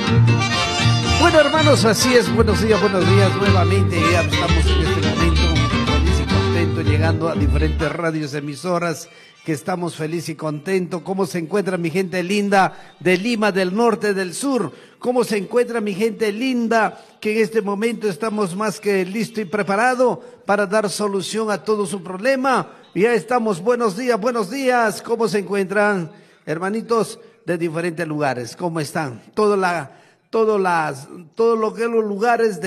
Bueno, hermanos, así es. Buenos días nuevamente. Ya estamos en este momento feliz y contento, llegando a diferentes radios emisoras, que estamos feliz y contento. ¿Cómo se encuentra mi gente linda de Lima, del norte, del sur? ¿Cómo se encuentra mi gente linda que en este momento estamos más que listo y preparado para dar solución a todo su problema? Ya estamos. Buenos días. ¿Cómo se encuentran, hermanitos de diferentes lugares? ¿Cómo están? Todo lo que es los lugares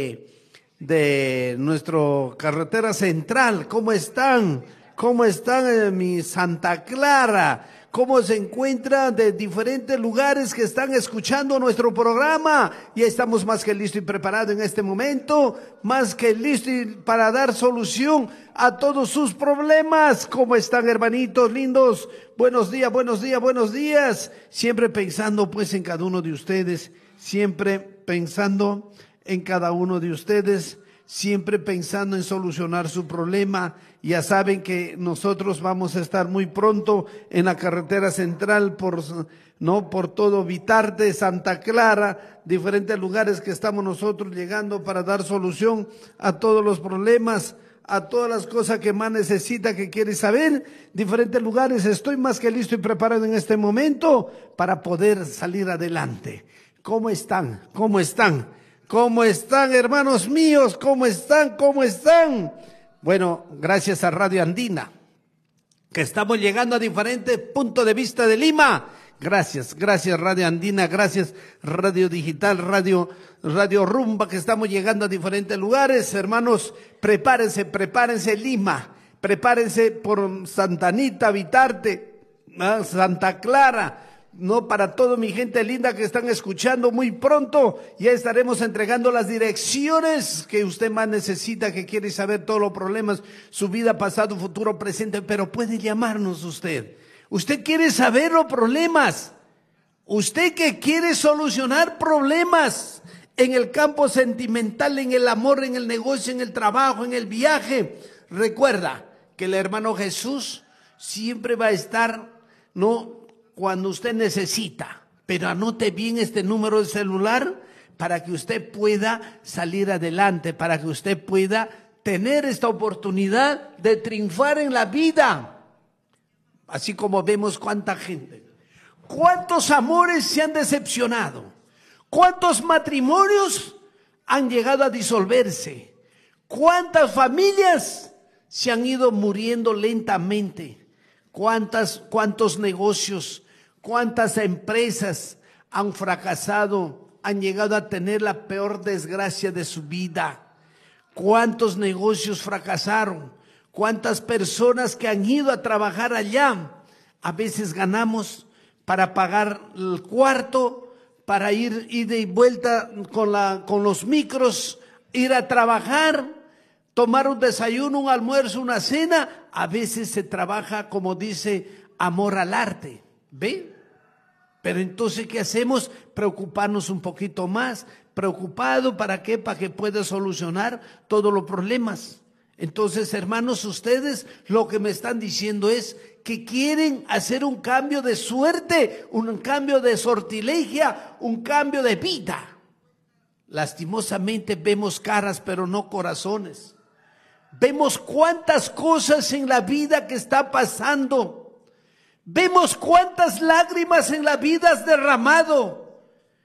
de nuestra carretera central, ¿cómo están? ¿Cómo están en mi Santa Clara? ¿Cómo se encuentran de diferentes lugares que están escuchando nuestro programa? Ya estamos más que listos y preparados en este momento, más que listos para dar solución a todos sus problemas. ¿Cómo están, hermanitos lindos? Buenos días. Siempre pensando pues en cada uno de ustedes, siempre pensando en cada uno de ustedes, siempre pensando en solucionar su problema. Ya saben que nosotros vamos a estar muy pronto en la carretera central por todo Vitarte, Santa Clara, diferentes lugares que estamos nosotros llegando para dar solución a todos los problemas, a todas las cosas que más necesita, que quiere saber. Diferentes lugares. Estoy más que listo y preparado en este momento para poder salir adelante. ¿Cómo están? ¿Cómo están? ¿Cómo están, hermanos míos? ¿Cómo están? Bueno, gracias a Radio Andina, que estamos llegando a diferentes puntos de vista de Lima. Gracias Radio Andina, gracias Radio Digital, Radio Rumba, que estamos llegando a diferentes lugares. Hermanos, prepárense Lima, prepárense por Santa Anita, Vitarte, Santa Clara. Para toda mi gente linda que están escuchando, muy pronto ya estaremos entregando las direcciones que usted más necesita, que quiere saber todos los problemas, su vida, pasado, futuro, presente, pero puede llamarnos usted. Usted quiere saber los problemas, usted que quiere solucionar problemas en el campo sentimental, en el amor, en el negocio, en el trabajo, en el viaje. Recuerda que el hermano Jesús siempre va a estar, cuando usted necesita, pero anote bien este número de celular para que usted pueda salir adelante, para que usted pueda tener esta oportunidad de triunfar en la vida. Así como vemos cuánta gente, cuántos amores se han decepcionado, cuántos matrimonios han llegado a disolverse, cuántas familias se han ido muriendo lentamente, cuántos negocios, cuántas empresas han fracasado, han llegado a tener la peor desgracia de su vida. Cuántos negocios fracasaron, cuántas personas que han ido a trabajar allá. A veces ganamos para pagar el cuarto, para ir ida y vuelta con los micros, ir a trabajar, tomar un desayuno, un almuerzo, una cena. A veces se trabaja, como dice, amor al arte. ¿Ve? Pero entonces, ¿qué hacemos? Preocuparnos un poquito más. ¿Preocupado para qué? Para que pueda solucionar todos los problemas. Entonces, hermanos, ustedes lo que me están diciendo es que quieren hacer un cambio de suerte, un cambio de sortilegia, un cambio de vida. Lastimosamente vemos caras, pero no corazones. Vemos cuántas cosas en la vida que está pasando. Vemos cuántas lágrimas en la vida has derramado.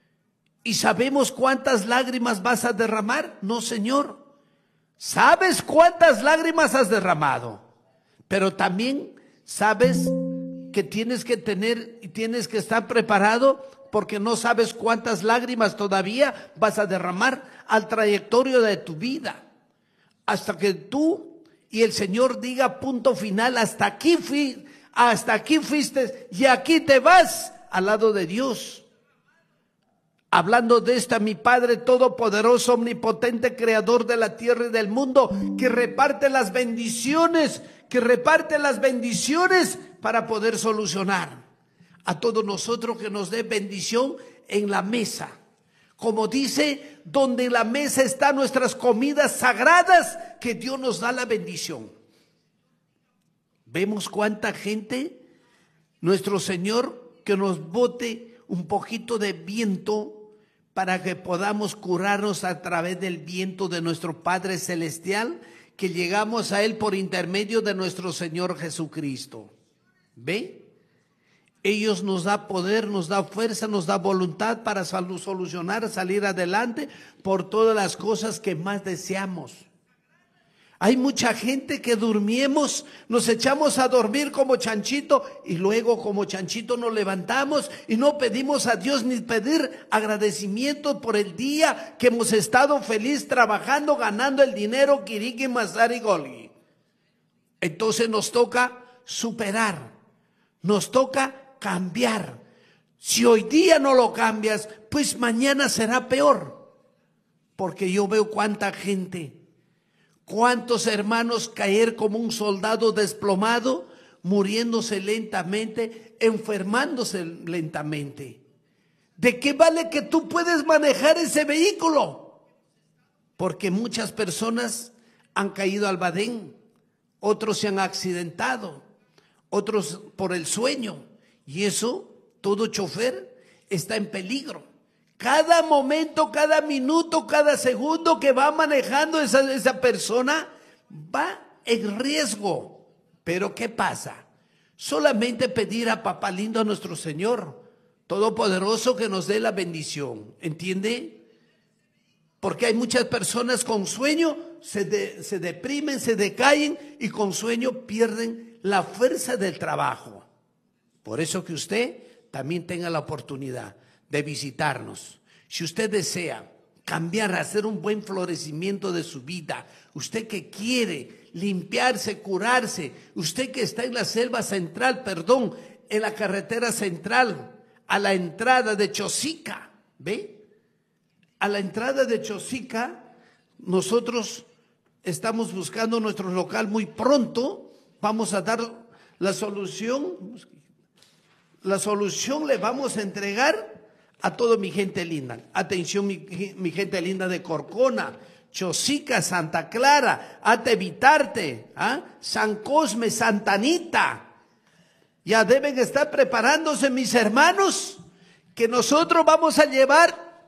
¿Y sabemos cuántas lágrimas vas a derramar? No, Señor. ¿Sabes cuántas lágrimas has derramado? Pero también sabes que tienes que tener y tienes que estar preparado, porque no sabes cuántas lágrimas todavía vas a derramar al trayectorio de tu vida. Hasta que tú y el Señor diga punto final, hasta aquí fuiste y aquí te vas al lado de Dios. Hablando de esta, mi Padre todopoderoso, omnipotente, creador de la tierra y del mundo, que reparte las bendiciones para poder solucionar. A todos nosotros que nos dé bendición en la mesa. Como dice, donde en la mesa están nuestras comidas sagradas, que Dios nos da la bendición. Vemos cuánta gente, nuestro Señor, que nos bote un poquito de viento para que podamos curarnos a través del viento de nuestro Padre Celestial, que llegamos a Él por intermedio de nuestro Señor Jesucristo. ¿Ve? Ellos nos da poder, nos da fuerza, nos da voluntad para solucionar, salir adelante por todas las cosas que más deseamos. Hay mucha gente que durmiemos, nos echamos a dormir como chanchito y luego como chanchito nos levantamos y no pedimos a Dios ni pedir agradecimiento por el día que hemos estado feliz trabajando, ganando el dinero, kiriki, masari, goli. Entonces nos toca superar, nos toca cambiar. Si hoy día no lo cambias, pues mañana será peor. Porque yo veo cuánta gente, cuántos hermanos caer como un soldado desplomado, muriéndose lentamente, enfermándose lentamente. ¿De qué vale que tú puedes manejar ese vehículo? Porque muchas personas han caído al badén, otros se han accidentado, otros por el sueño, y eso, todo chofer está en peligro. Cada momento, cada minuto, cada segundo que va manejando esa persona va en riesgo. Pero ¿qué pasa? Solamente pedir a Papá Lindo, a nuestro Señor Todopoderoso, que nos dé la bendición. ¿Entiende? Porque hay muchas personas con sueño, se deprimen, se decaen y con sueño pierden la fuerza del trabajo. Por eso que usted también tenga la oportunidad de visitarnos. Si usted desea cambiar, hacer un buen florecimiento de su vida, usted que quiere limpiarse, curarse, usted que está en la selva central, en la carretera central, a la entrada de Chosica, ¿ve? A la entrada de Chosica, nosotros estamos buscando nuestro local muy pronto, vamos a dar la solución. La solución le vamos a entregar a toda mi gente linda. Atención, mi gente linda de Corcona, Chosica, Santa Clara, Atevitarte, San Cosme, Santa Anita. Ya deben estar preparándose mis hermanos, que nosotros vamos a llevar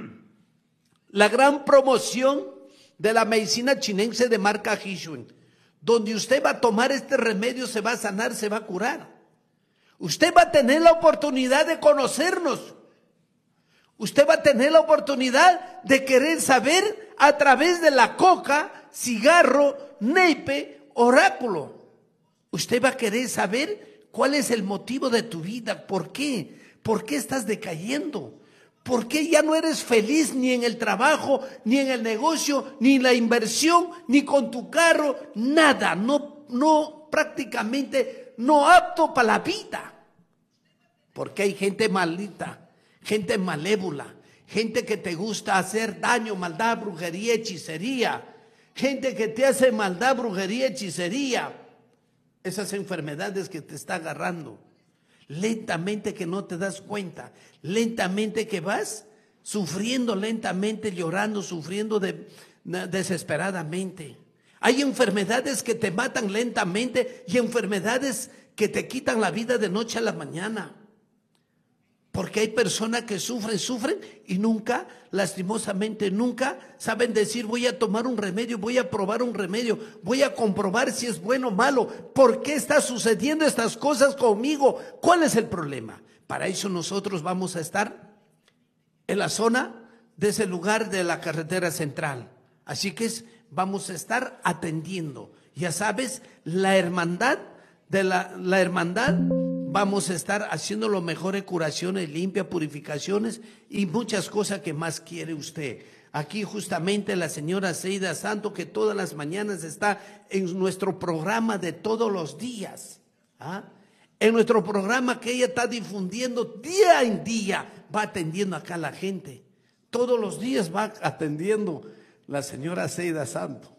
la gran promoción de la medicina chinense de marca Hishun, donde usted va a tomar este remedio, se va a sanar, se va a curar. Usted va a tener la oportunidad de conocernos. Usted va a tener la oportunidad de querer saber a través de la coca, cigarro, neipe, oráculo. Usted va a querer saber cuál es el motivo de tu vida. ¿Por qué? ¿Por qué estás decayendo? ¿Por qué ya no eres feliz ni en el trabajo, ni en el negocio, ni en la inversión, ni con tu carro? Nada, no prácticamente no apto para la vida. Porque hay gente maldita, gente malévola, gente que te gusta hacer daño, maldad, brujería, hechicería, gente que te hace maldad, brujería, hechicería. Esas enfermedades que te está agarrando, lentamente que no te das cuenta, lentamente que vas sufriendo, lentamente llorando, sufriendo desesperadamente. Hay enfermedades que te matan lentamente y enfermedades que te quitan la vida de noche a la mañana. Porque hay personas que sufren y nunca, lastimosamente nunca, saben decir: voy a tomar un remedio, voy a probar un remedio, voy a comprobar si es bueno o malo. ¿Por qué está sucediendo estas cosas conmigo? ¿Cuál es el problema? Para eso nosotros vamos a estar en la zona de ese lugar de la carretera central. Así que vamos a estar atendiendo. Ya sabes, la hermandad, vamos a estar haciendo lo mejores curaciones, limpias, purificaciones y muchas cosas que más quiere usted. Aquí justamente la señora Seida Santo, que todas las mañanas está en nuestro programa de todos los días. En nuestro programa que ella está difundiendo día en día, va atendiendo acá a la gente. Todos los días va atendiendo la señora Seida Santo.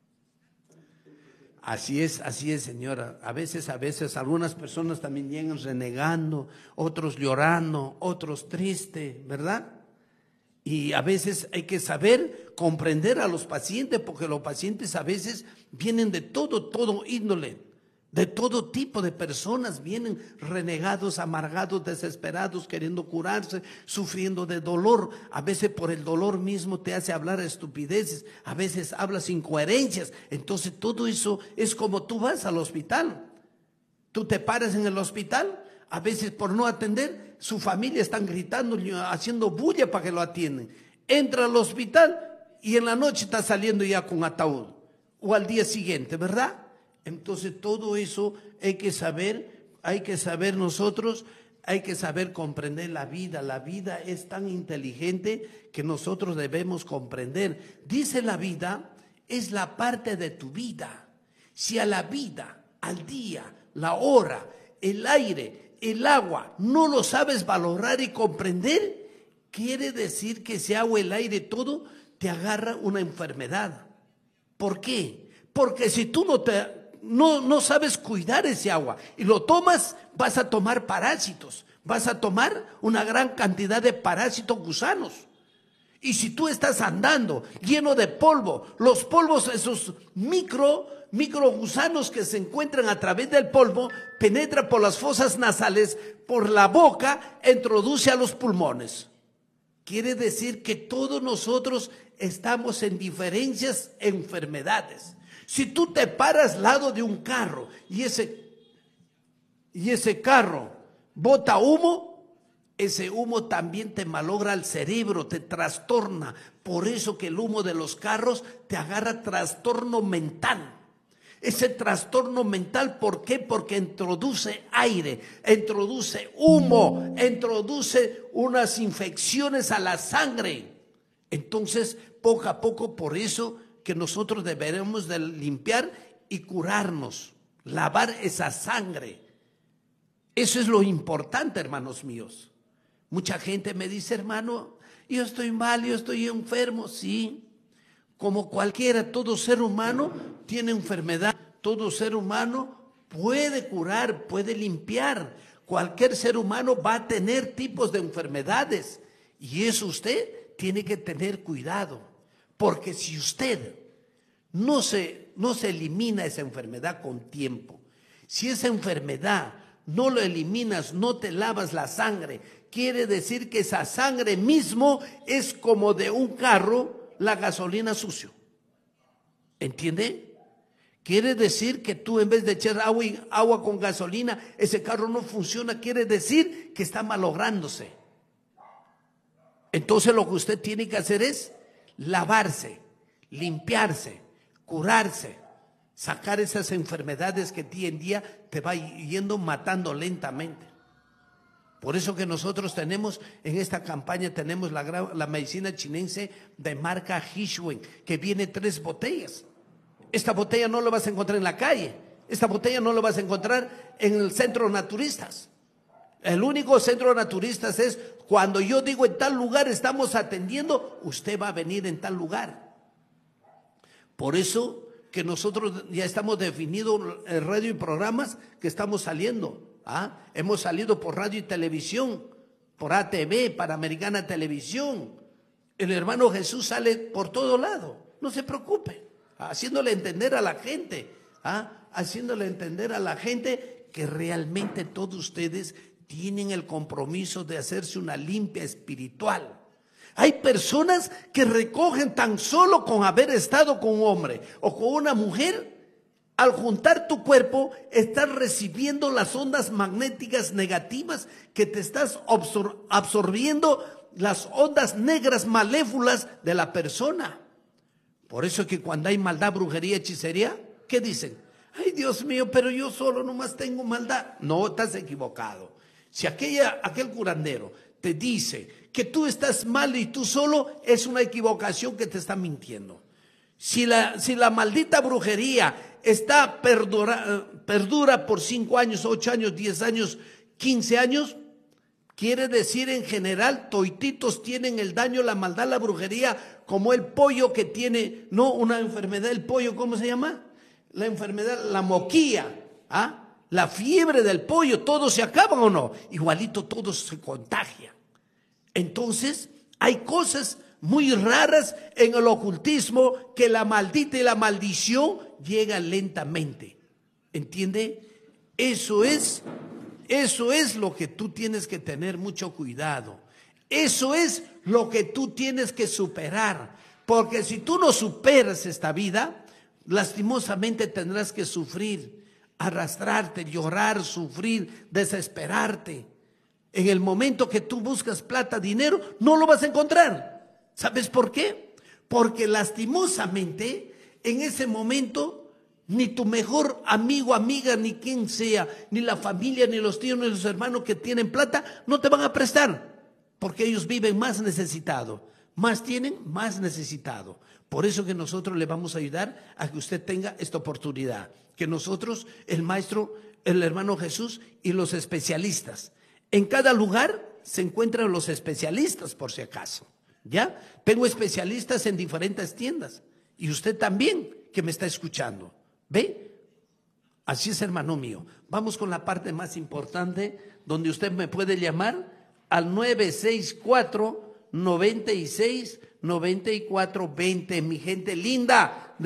Así es, señora. A veces algunas personas también llegan renegando, otros llorando, otros tristes, ¿verdad? Y a veces hay que saber comprender a los pacientes, porque los pacientes a veces vienen de todo índole, De todo tipo de personas vienen renegados, amargados, desesperados, queriendo curarse, sufriendo de dolor. A veces por el dolor mismo te hace hablar estupideces, a veces hablas incoherencias. Entonces todo eso es como tú vas al hospital. Tú te paras en el hospital, a veces por no atender, su familia están gritando, haciendo bulla para que lo atiendan. Entra al hospital y en la noche está saliendo ya con ataúd. O al día siguiente, ¿verdad? Entonces todo eso hay que saber nosotros, hay que saber comprender la vida. La vida es tan inteligente que nosotros debemos comprender. Dice la vida, es la parte de tu vida. Si a la vida, al día, la hora, el aire, el agua, no lo sabes valorar y comprender, quiere decir que ese agua, el aire, todo, te agarra una enfermedad. ¿Por qué? Porque si tú no sabes cuidar ese agua y lo tomas, vas a tomar parásitos, vas a tomar una gran cantidad de parásitos gusanos. Y si tú estás andando lleno de polvo, los polvos, esos micro gusanos que se encuentran a través del polvo, penetran por las fosas nasales, por la boca, introduce a los pulmones. Quiere decir que todos nosotros estamos en diferentes enfermedades. Si tú te paras al lado de un carro y ese carro bota humo, ese humo también te malogra el cerebro, te trastorna. Por eso que el humo de los carros te agarra trastorno mental. Ese trastorno mental, ¿por qué? Porque introduce aire, introduce humo, introduce unas infecciones a la sangre. Entonces, poco a poco, por eso que nosotros deberemos de limpiar y curarnos, lavar esa sangre. Eso es lo importante, hermanos míos. Mucha gente me dice, hermano, yo estoy mal, yo estoy enfermo. Sí, como cualquiera, todo ser humano tiene enfermedad. Todo ser humano puede curar, puede limpiar. Cualquier ser humano va a tener tipos de enfermedades. Y eso usted tiene que tener cuidado. Porque si usted no se elimina esa enfermedad con tiempo, si esa enfermedad no lo eliminas, no te lavas la sangre, quiere decir que esa sangre mismo es como de un carro, la gasolina sucio. ¿Entiende? Quiere decir que tú en vez de echar agua con gasolina, ese carro no funciona, quiere decir que está malográndose. Entonces lo que usted tiene que hacer es lavarse, limpiarse, curarse, sacar esas enfermedades que día en día te va yendo matando lentamente. Por eso que nosotros tenemos, en esta campaña tenemos la medicina chinense de marca Hishwen, que viene 3 botellas. Esta botella no la vas a encontrar en la calle, esta botella no la vas a encontrar en el centro naturistas. El único centro naturistas es cuando yo digo en tal lugar estamos atendiendo, usted va a venir en tal lugar. Por eso que nosotros ya estamos definidos en radio y programas que estamos saliendo. Hemos salido por radio y televisión, por ATV, Panamericana Televisión. El hermano Jesús sale por todo lado, no se preocupe, haciéndole entender a la gente, haciéndole entender a la gente que realmente todos ustedes tienen el compromiso de hacerse una limpia espiritual. Hay personas que recogen tan solo con haber estado con un hombre o con una mujer. Al juntar tu cuerpo, estás recibiendo las ondas magnéticas negativas que te estás absorbiendo, las ondas negras malévolas de la persona. Por eso que cuando hay maldad, brujería, hechicería, ¿qué dicen? Ay, Dios mío, pero yo solo nomás tengo maldad. No, estás equivocado. Si aquel curandero te dice que tú estás mal y tú solo, es una equivocación que te está mintiendo. Si la maldita brujería perdura por 5 años, 8 años, 10 años, 15 años, quiere decir en general, toititos tienen el daño, la maldad, la brujería, como el pollo que tiene, no una enfermedad, el pollo, ¿cómo se llama? La enfermedad, la moquía, la fiebre del pollo, ¿todos se acaban o no? Igualito todos se contagian. Entonces, hay cosas muy raras en el ocultismo que la maldita y la maldición llegan lentamente. ¿Entiende? Eso es lo que tú tienes que tener mucho cuidado. Eso es lo que tú tienes que superar. Porque si tú no superas esta vida, lastimosamente tendrás que sufrir, arrastrarte, llorar, sufrir, desesperarte. En el momento que tú buscas plata, dinero, no lo vas a encontrar. ¿Sabes por qué? Porque lastimosamente en ese momento ni tu mejor amigo, amiga, ni quien sea, ni la familia, ni los tíos, ni los hermanos que tienen plata, no te van a prestar, porque ellos viven más necesitados, más tienen, más necesitado. Por eso que nosotros le vamos a ayudar a que usted tenga esta oportunidad, que nosotros, el maestro, el hermano Jesús y los especialistas, en cada lugar se encuentran los especialistas por si acaso, ¿ya? Tengo especialistas en diferentes tiendas y usted también que me está escuchando. ¿Ve? Así es, hermano mío. Vamos con la parte más importante, donde usted me puede llamar al 964-96-94-20. Mi gente linda,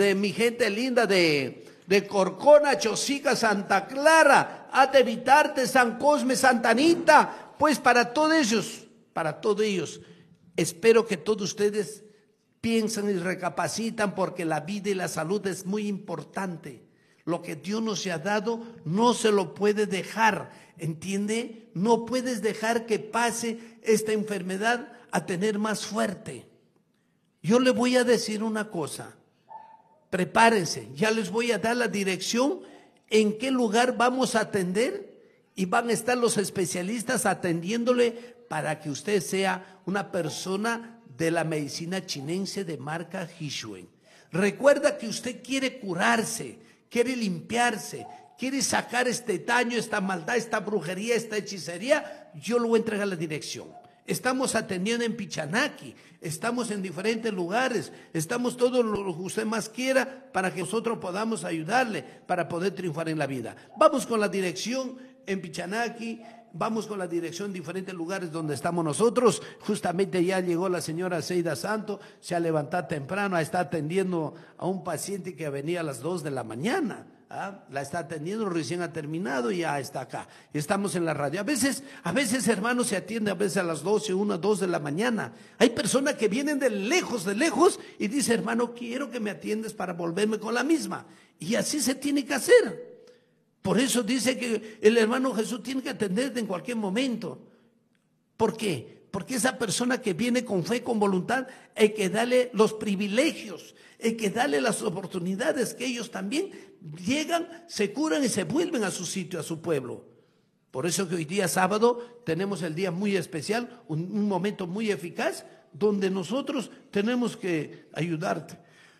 de Corcona, Chosica, Santa Clara, Atevitarte, San Cosme, Santa Anita. Pues para todos ellos, espero que todos ustedes piensan y recapacitan, porque la vida y la salud es muy importante. Lo que Dios nos ha dado no se lo puede dejar, ¿entiende? No puedes dejar que pase esta enfermedad a tener más fuerte. Yo le voy a decir una cosa, prepárense, ya les voy a dar la dirección en qué lugar vamos a atender y van a estar los especialistas atendiéndole para que usted sea una persona de la medicina chinense de marca Hishuen. Recuerda que usted quiere curarse, quiere limpiarse, quiere sacar este daño, esta maldad, esta brujería, esta hechicería. Yo le voy a entregar la dirección. Estamos atendiendo en Pichanaki, estamos en diferentes lugares, estamos todo lo que usted más quiera para que nosotros podamos ayudarle para poder triunfar en la vida. Vamos con la dirección en Pichanaki. Vamos con la dirección en diferentes lugares donde estamos nosotros. Justamente ya llegó la señora Seida Santo, se ha levantado temprano, está atendiendo a un paciente que venía a las 2 de la mañana. La está atendiendo, recién ha terminado y ya está acá. Estamos en la radio. A veces, hermanos, se atiende a veces a las 12, 1, 2 de la mañana. Hay personas que vienen de lejos y dice, hermano, quiero que me atiendes para volverme con la misma. Y así se tiene que hacer. Por eso dice que el hermano Jesús tiene que atenderte en cualquier momento. ¿Por qué? Porque esa persona que viene con fe, con voluntad, hay que darle los privilegios, hay que darle las oportunidades, que ellos también llegan, se curan y se vuelven a su sitio, a su pueblo. Por eso que hoy día sábado tenemos el día muy especial, un momento muy eficaz, donde nosotros tenemos que ayudarte.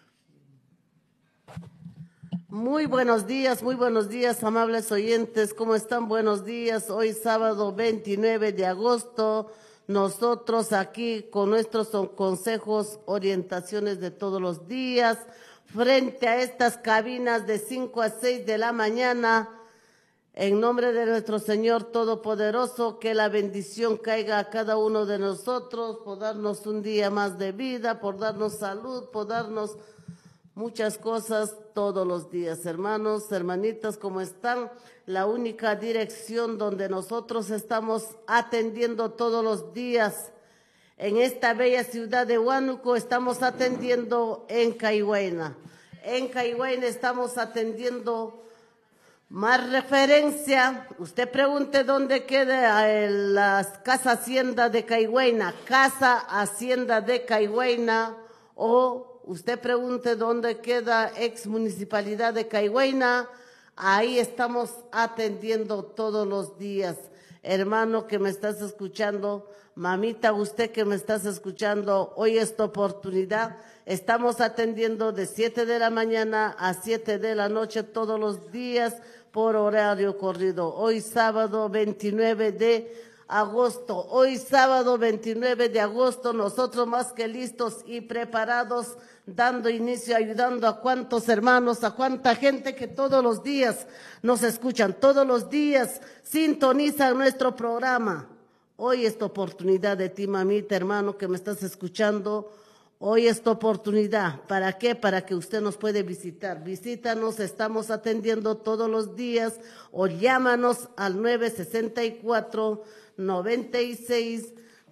Muy buenos días, amables oyentes. ¿Cómo están? Buenos días. Hoy sábado 29 de agosto, nosotros aquí con nuestros consejos, orientaciones de todos los días, frente a estas cabinas de 5 a 6 de la mañana, en nombre de nuestro Señor Todopoderoso, que la bendición caiga a cada uno de nosotros, por darnos un día más de vida, por darnos salud, por darnos muchas cosas todos los días. Hermanos, hermanitas, ¿cómo están? La única dirección donde nosotros estamos atendiendo todos los días en esta bella ciudad de Huánuco, estamos atendiendo en Caihuayna. En Caihuayna estamos atendiendo. Más referencia, usted pregunte dónde queda la Casa Hacienda de Caihuayna, Casa Hacienda de Caihuayna, o usted pregunte dónde queda ex municipalidad de Caihuayna. Ahí estamos atendiendo todos los días. Hermano que me estás escuchando, mamita, usted que me estás escuchando, hoy es tu oportunidad. Estamos atendiendo de 7 de la mañana a 7 de la noche todos los días por horario corrido. Hoy sábado 29 de agosto. Hoy sábado 29 de agosto, nosotros más que listos y preparados, dando inicio, ayudando a cuantos hermanos, a cuánta gente que todos los días nos escuchan, todos los días sintonizan nuestro programa. Hoy es tu oportunidad de ti, mamita, hermano, que me estás escuchando. Hoy es tu oportunidad. ¿Para qué? Para que usted nos puede visitar. Visítanos, estamos atendiendo todos los días o llámanos al 964 96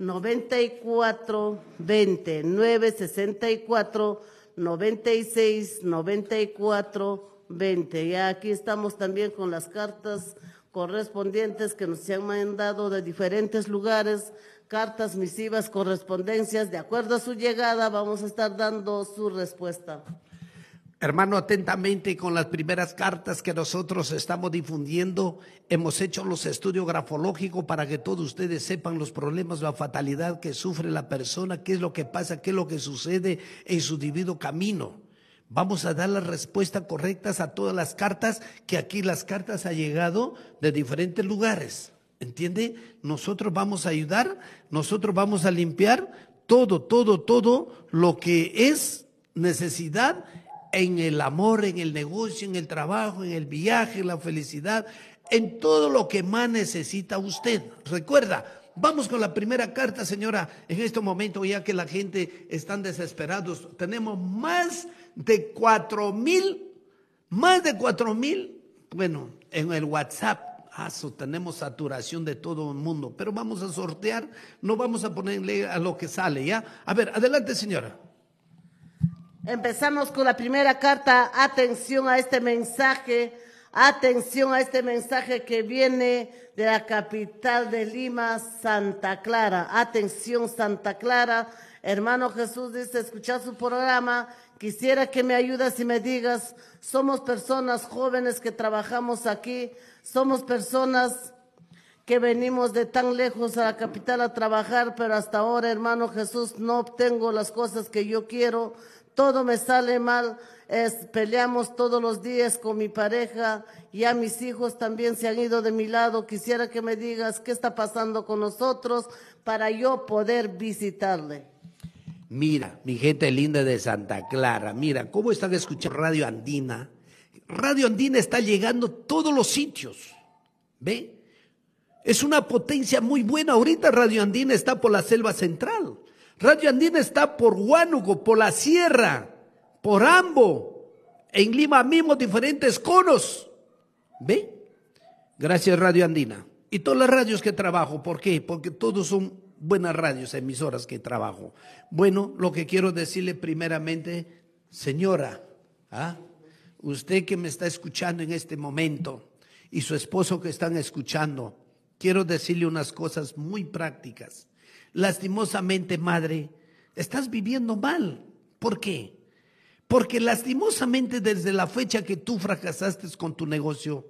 94 20 964 96 94 20. Ya aquí estamos también con las cartas correspondientes que nos han mandado de diferentes lugares, cartas, misivas, correspondencias. De acuerdo a su llegada vamos a estar dando su respuesta. Hermano, atentamente con las primeras cartas que nosotros estamos difundiendo, hemos hecho los estudios grafológicos para que todos ustedes sepan los problemas, la fatalidad que sufre la persona, qué es lo que pasa, qué es lo que sucede en su debido camino. Vamos a dar las respuestas correctas a todas las cartas, que aquí las cartas han llegado de diferentes lugares. ¿Entiende? Nosotros vamos a ayudar, nosotros vamos a limpiar todo lo que es necesidad en el amor, en el negocio, en el trabajo, en el viaje, en la felicidad, en todo lo que más necesita usted. Recuerda, vamos con la primera carta, señora. En este momento, ya que la gente está desesperados, tenemos más de 4,000, bueno, en el WhatsApp. Tenemos saturación de todo el mundo, pero vamos a sortear, no vamos a ponerle a lo que sale, ¿ya? A ver, adelante, señora. Empezamos con la primera carta. Atención a este mensaje que viene de la capital de Lima, Santa Clara. Atención, Santa Clara. Hermano Jesús dice, escuchar su programa, quisiera que me ayudas y me digas, somos personas jóvenes que trabajamos aquí, somos personas que venimos de tan lejos a la capital a trabajar, pero hasta ahora, hermano Jesús, no obtengo las cosas que yo quiero. Todo me sale mal, peleamos todos los días con mi pareja, ya mis hijos también se han ido de mi lado. Quisiera que me digas qué está pasando con nosotros para yo poder visitarle. Mira, mi gente linda de Santa Clara, mira, ¿cómo están escuchando Radio Andina? Radio Andina está llegando a todos los sitios, ¿ve? Es una potencia muy buena. Ahorita Radio Andina está por la selva central. Radio Andina está por Huánuco, por la sierra, por Ambo, en Lima mismo diferentes conos. ¿Ve? Gracias Radio Andina. Y todas las radios que trabajo, ¿por qué? Porque todos son buenas radios, emisoras que trabajo. Bueno, lo que quiero decirle primeramente, señora, usted que me está escuchando en este momento y su esposo que están escuchando, quiero decirle unas cosas muy prácticas. Lastimosamente, madre, estás viviendo mal. ¿Por qué? Porque lastimosamente desde la fecha que tú fracasaste con tu negocio,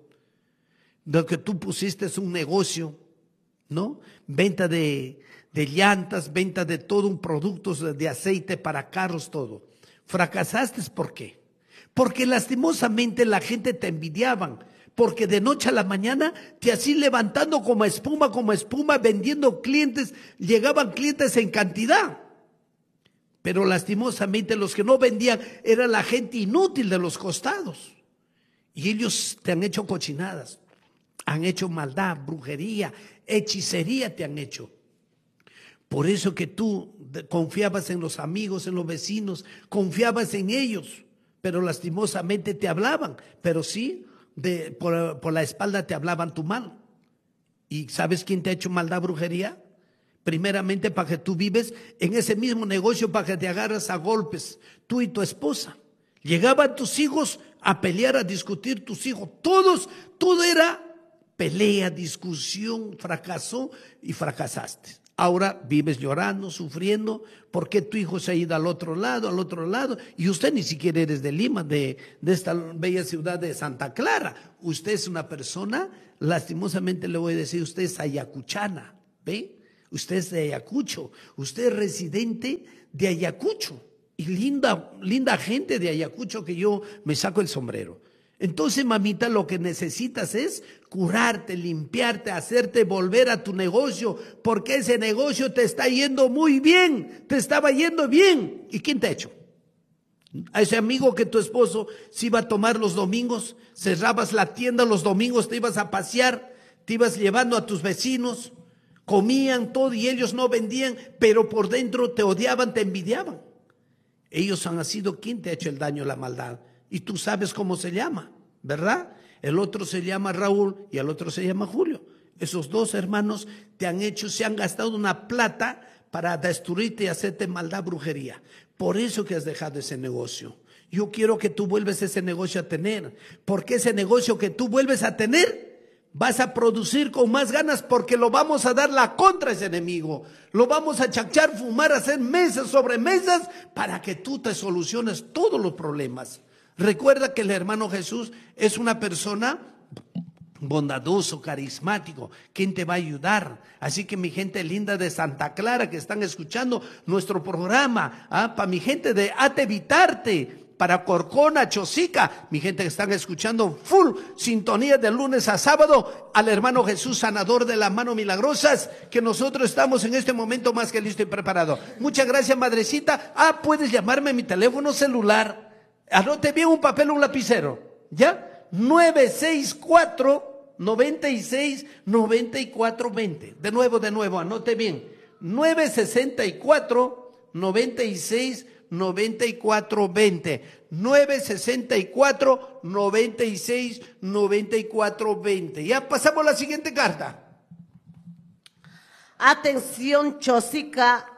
de que tú pusiste un negocio, ¿no? Venta de llantas, venta de todo un productos de aceite para carros, todo. Fracasaste, ¿por qué? Porque lastimosamente la gente te envidiaban. Porque de noche a la mañana te hacían levantando como espuma, vendiendo clientes, llegaban clientes en cantidad. Pero lastimosamente los que no vendían era la gente inútil de los costados. Y ellos te han hecho cochinadas, han hecho maldad, brujería, hechicería te han hecho. Por eso que tú confiabas en los amigos, en los vecinos, confiabas en ellos, pero lastimosamente te hablaban, pero sí, por la espalda te hablaban tu mal. ¿Y sabes quién te ha hecho maldad, brujería? Primeramente para que tú vives en ese mismo negocio, para que te agarras a golpes, tú y tu esposa. Llegaban tus hijos a pelear, a discutir tus hijos. Todo era pelea, discusión, fracasó y fracasaste. Ahora vives llorando, sufriendo, porque tu hijo se ha ido al otro lado, y usted ni siquiera eres de Lima, de esta bella ciudad de Santa Clara. Usted es una persona, lastimosamente le voy a decir, usted es ayacuchana, ¿ve? Usted es de Ayacucho, usted es residente de Ayacucho, y linda gente de Ayacucho que yo me saco el sombrero. Entonces, mamita, lo que necesitas es curarte, limpiarte, hacerte volver a tu negocio, porque ese negocio te está yendo muy bien, te estaba yendo bien. ¿Y quién te ha hecho? A ese amigo que tu esposo se iba a tomar los domingos, cerrabas la tienda los domingos, te ibas a pasear, te ibas llevando a tus vecinos, comían todo y ellos no vendían, pero por dentro te odiaban, te envidiaban. Ellos han sido quien te ha hecho el daño, la maldad. Y tú sabes cómo se llama, ¿verdad? El otro se llama Raúl y el otro se llama Julio. Esos dos hermanos te han hecho, se han gastado una plata para destruirte y hacerte maldad, brujería. Por eso que has dejado ese negocio. Yo quiero que tú vuelves ese negocio a tener, porque ese negocio que tú vuelves a tener, vas a producir con más ganas, porque lo vamos a dar la contra a ese enemigo. Lo vamos a chachar, fumar, hacer mesas sobre mesas para que tú te soluciones todos los problemas. Recuerda que el hermano Jesús es una persona bondadoso, carismático, quien te va a ayudar. Así que mi gente linda de Santa Clara que están escuchando nuestro programa, para mi gente de Atevitarte, para Corcona, Chosica, mi gente que están escuchando full sintonía de lunes a sábado, al hermano Jesús, sanador de las manos milagrosas, que nosotros estamos en este momento más que listo y preparado. Muchas gracias, madrecita. Puedes llamarme a mi teléfono celular. Anote bien un papel o un lapicero, ¿ya? 964-96-94-20. De nuevo, anote bien. 964-96-94-20. 964-96-94-20. Ya pasamos a la siguiente carta. Atención Chosica,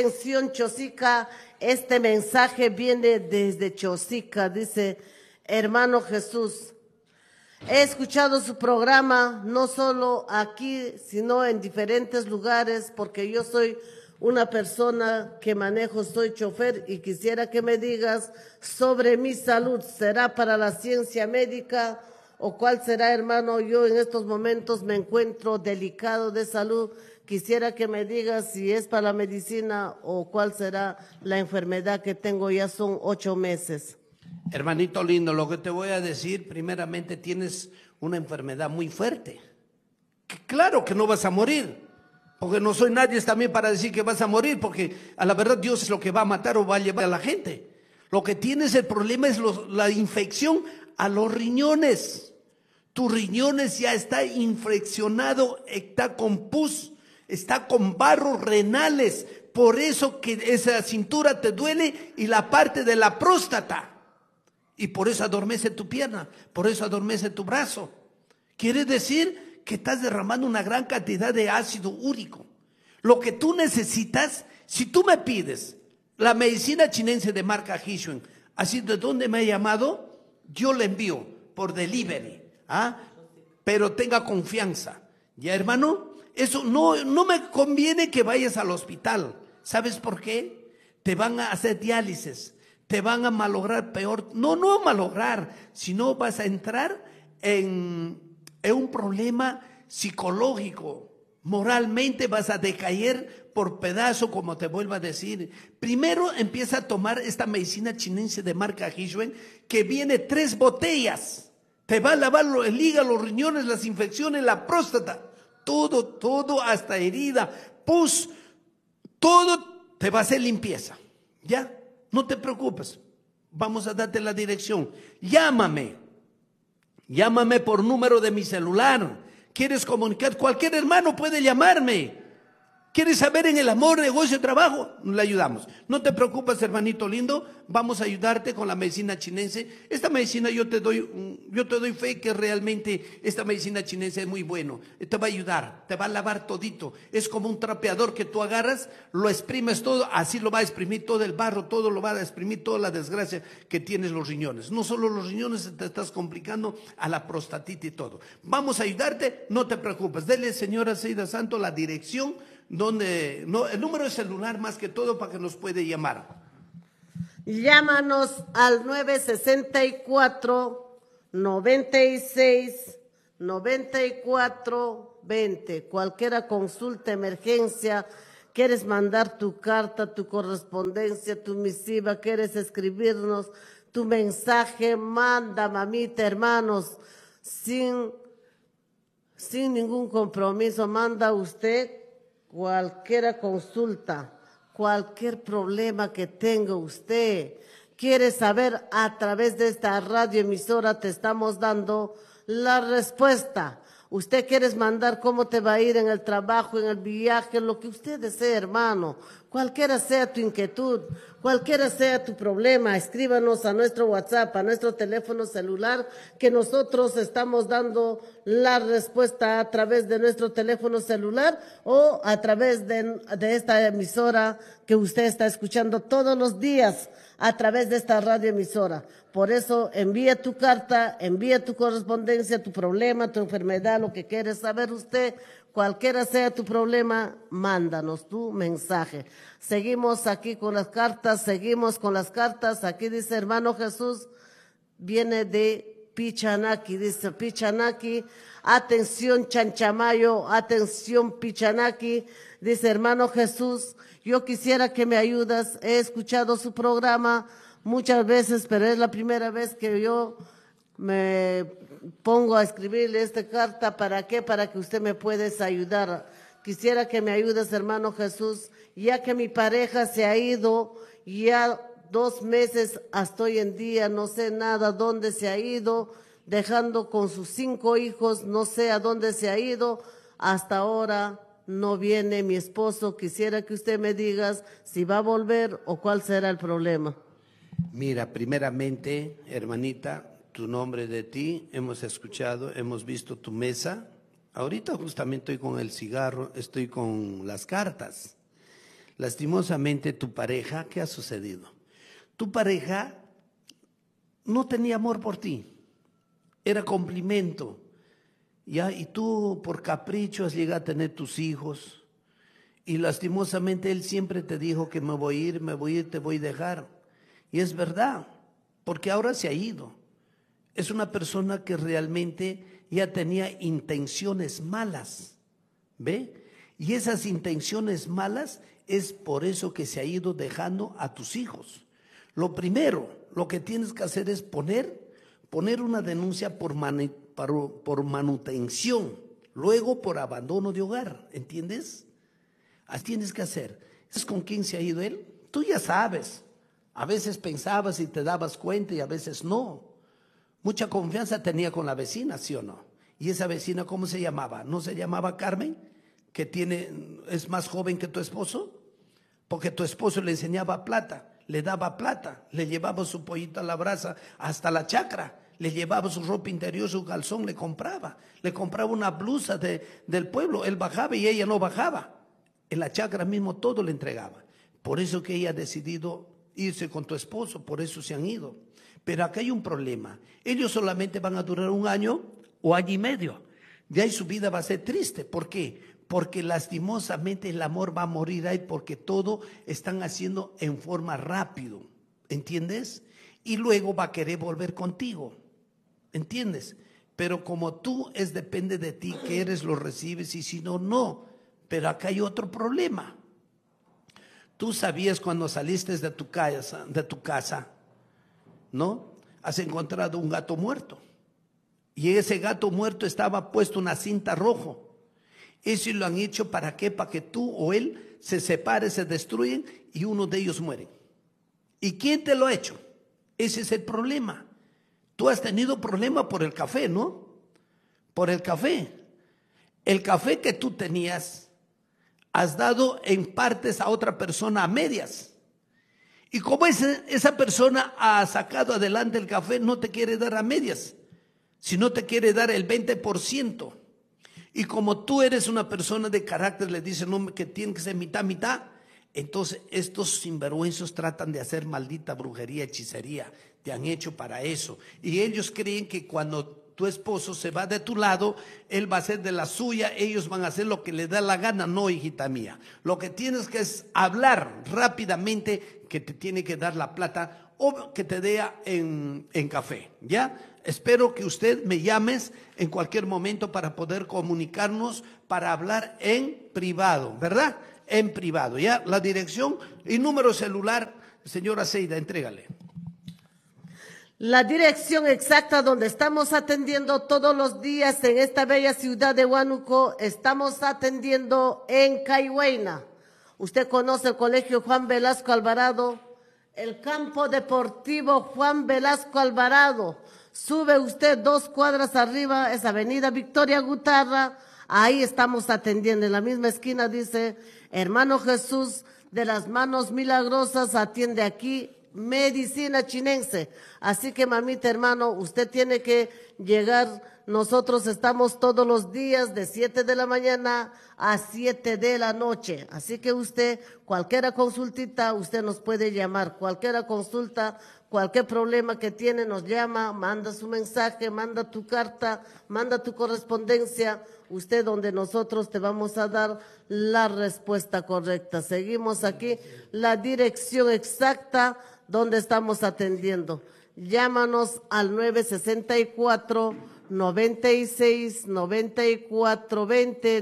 este mensaje viene desde Chosica, dice: hermano Jesús, he escuchado su programa, no solo aquí, sino en diferentes lugares, porque yo soy una persona que manejo, soy chofer, y quisiera que me digas sobre mi salud. ¿Será para la ciencia médica o cuál será, hermano? Yo en estos momentos me encuentro delicado de salud. Quisiera que me digas si es para la medicina o cuál será la enfermedad que tengo. Ya son 8 meses. Hermanito lindo, lo que te voy a decir, primeramente tienes una enfermedad muy fuerte. Claro que no vas a morir, porque no soy nadie también para decir que vas a morir, porque a la verdad Dios es lo que va a matar o va a llevar a la gente. Lo que tienes, el problema es la infección a los riñones. Tus riñones ya está infeccionado, está con pus, está con barros renales, por eso que esa cintura te duele y la parte de la próstata. Y por eso adormece tu pierna, por eso adormece tu brazo. Quiere decir que estás derramando una gran cantidad de ácido úrico. Lo que tú necesitas, si tú me pides la medicina chinense de marca Hishuen, así de dónde me ha llamado, yo le envío por delivery, pero tenga confianza. Ya, hermano, eso no me conviene que vayas al hospital. ¿Sabes por qué? Te van a hacer diálisis, te van a malograr peor. No malograr, sino vas a entrar en un problema psicológico. Moralmente vas a decaer por pedazo, como te vuelvo a decir. Primero empieza a tomar esta medicina chinense de marca Hishuen, que viene 3 botellas. Te va a lavar el hígado, los riñones, las infecciones, la próstata. Todo hasta herida, pus, todo te va a hacer limpieza. ¿Ya? No te preocupes. Vamos a darte la dirección. Llámame por número de mi celular. ¿Quieres comunicar? Cualquier hermano puede llamarme. ¿Quieres saber en el amor, negocio, trabajo? Le ayudamos. No te preocupes, hermanito lindo. Vamos a ayudarte con la medicina chinense. Esta medicina yo te doy fe que realmente esta medicina chinense es muy bueno. Te va a ayudar, te va a lavar todito. Es como un trapeador que tú agarras, lo exprimes todo, así lo va a exprimir todo el barro, todo lo va a exprimir, toda la desgracia que tienes los riñones. No solo los riñones, te estás complicando a la prostatita y todo. Vamos a ayudarte, no te preocupes. Dele, señora Seida Santo, la dirección donde el número de celular más que todo para que nos puede llamar. Llámanos al 964-96-94-20. Cualquiera consulta, emergencia, quieres mandar tu carta, tu correspondencia, tu misiva, quieres escribirnos tu mensaje, manda, mamita, hermanos, sin ningún compromiso, manda usted cualquier consulta, cualquier problema que tenga usted, quiere saber, a través de esta radioemisora te estamos dando la respuesta. Usted quiere mandar cómo te va a ir en el trabajo, en el viaje, lo que usted desee, hermano. Cualquiera sea tu inquietud, cualquiera sea tu problema, escríbanos a nuestro WhatsApp, a nuestro teléfono celular, que nosotros estamos dando la respuesta a través de nuestro teléfono celular o a través de esta emisora que usted está escuchando todos los días a través de esta radioemisora. Por eso envía tu carta, envía tu correspondencia, tu problema, tu enfermedad, lo que quieres saber usted. Cualquiera sea tu problema, mándanos tu mensaje. Seguimos aquí con las cartas, Aquí dice, hermano Jesús, viene de Pichanaki, dice Pichanaki, atención Chanchamayo, atención Pichanaki, dice, hermano Jesús, yo quisiera que me ayudas, he escuchado su programa muchas veces, pero es la primera vez que yo me pongo a escribirle esta carta. ¿Para qué? Para que usted me pueda ayudar. Quisiera que me ayudes, hermano Jesús, ya que mi pareja se ha ido, ya 2 meses hasta hoy en día, no sé nada dónde se ha ido, dejando con sus 5 hijos, no sé a dónde se ha ido, hasta ahora no viene mi esposo. Quisiera que usted me diga si va a volver o cuál será el problema. Mira, primeramente, hermanita, tu nombre de ti, hemos escuchado, hemos visto tu mesa. Ahorita justamente estoy con el cigarro, estoy con las cartas. Lastimosamente tu pareja, ¿qué ha sucedido? Tu pareja no tenía amor por ti, era cumplimiento, ¿ya? Y tú por capricho has llegado a tener tus hijos y lastimosamente él siempre te dijo que me voy a ir, te voy a dejar. Y es verdad, porque ahora se ha ido. Es una persona que realmente ya tenía intenciones malas, ¿ve? Y esas intenciones malas es por eso que se ha ido dejando a tus hijos. Lo primero, lo que tienes que hacer es poner una denuncia por manutención, luego por abandono de hogar, ¿entiendes? Así tienes que hacer. ¿Es con quién se ha ido él? Tú ya sabes. A veces pensabas y te dabas cuenta y a veces no. Mucha confianza tenía con la vecina, ¿sí o no? Y esa vecina, ¿cómo se llamaba? ¿No se llamaba Carmen? Que es más joven que tu esposo. Porque tu esposo le enseñaba plata, le daba plata, le llevaba su pollito a la brasa hasta la chacra, le llevaba su ropa interior, su calzón, le compraba una blusa del pueblo. Él bajaba y ella no bajaba. En la chacra mismo todo le entregaba. Por eso que ella ha decidido irse con tu esposo, por eso se han ido. Pero acá hay un problema. Ellos solamente van a durar 1 año o año y medio. De ahí su vida va a ser triste. ¿Por qué? Porque lastimosamente el amor va a morir ahí porque todo están haciendo en forma rápido. ¿Entiendes? Y luego va a querer volver contigo. ¿Entiendes? Pero como tú depende de ti, que eres, lo recibes y si no, no. Pero acá hay otro problema. Tú sabías cuando saliste de tu casa, ¿no? Has encontrado un gato muerto. Y ese gato muerto estaba puesto una cinta rojo. Eso lo han hecho ¿para qué? Para que tú o él se separen, se destruyen y uno de ellos muere. ¿Y quién te lo ha hecho? Ese es el problema. Tú has tenido problema por el café, ¿no? Por el café. El café que tú tenías has dado en partes a otra persona a medias. Y como esa persona ha sacado adelante el café, no te quiere dar a medias, sino te quiere dar el 20%. Y como tú eres una persona de carácter, le dicen no, que tiene que ser mitad, mitad. Entonces estos sinvergüenzos tratan de hacer maldita brujería, hechicería. Te han hecho para eso. Y ellos creen que cuando tu esposo se va de tu lado, él va a hacer de la suya, ellos van a hacer lo que le da la gana. No, hijita mía. Lo que tienes que es hablar rápidamente que te tiene que dar la plata o que te dé en café, ¿ya? Espero que usted me llames en cualquier momento para poder comunicarnos, para hablar en privado, ¿verdad? En privado, ¿ya? La dirección y número celular, señora Seida, entrégale. La dirección exacta donde estamos atendiendo todos los días en esta bella ciudad de Huánuco, estamos atendiendo en Caihuayna. Usted conoce el colegio Juan Velasco Alvarado, el campo deportivo Juan Velasco Alvarado. Sube usted 2 cuadras arriba, es avenida Victoria Gutarra, ahí estamos atendiendo. En la misma esquina dice, hermano Jesús, de las manos milagrosas atiende aquí Medicina Chinense. Así que, mamita, hermano, usted tiene que llegar. Nosotros estamos todos los días de 7 de la mañana a 7 de la noche. Así que usted, cualquier consultita, usted nos puede llamar. Cualquier consulta, cualquier problema que tiene, nos llama, manda su mensaje, manda tu carta, manda tu correspondencia. Usted, donde nosotros te vamos a dar la respuesta correcta. Seguimos aquí la dirección exacta donde estamos atendiendo. Llámanos al 964-96-94-20,